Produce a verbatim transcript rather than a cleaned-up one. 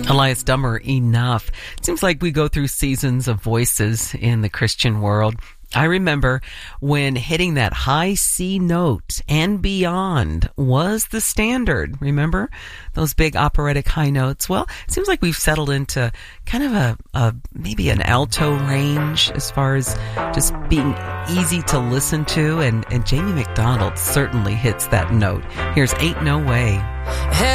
Elias Dummer, Enough. It seems like we go through seasons of voices in the Christian world. I remember when hitting that high C note and beyond was the standard. Remember those big operatic high notes? Well, it seems like we've settled into kind of a, a maybe an alto range as far as just being easy to listen to. And, and Jamie McDonald certainly hits that note. Here's Ain't No Way.